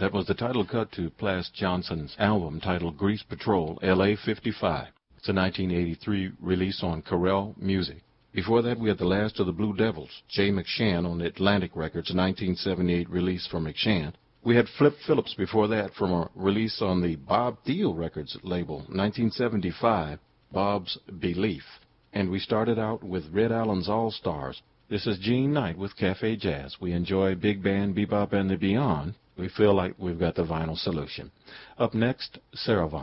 That was the title cut to Plas Johnson's album titled Grease Patrol, L.A. 55. It's a 1983 release on Corel Music. Before that, we had The Last of the Blue Devils, Jay McShann on Atlantic Records, a 1978 release from McShann. We had Flip Phillips before that from a release on the Bob Thiel Records label, 1975, Bob's Belief. And we started out with Red Allen's All-Stars. This is Gene Knight with Cafe Jazz. We enjoy big band, bebop, and the beyond. We feel like we've got the vinyl solution. Up next, Sarah Vaughan.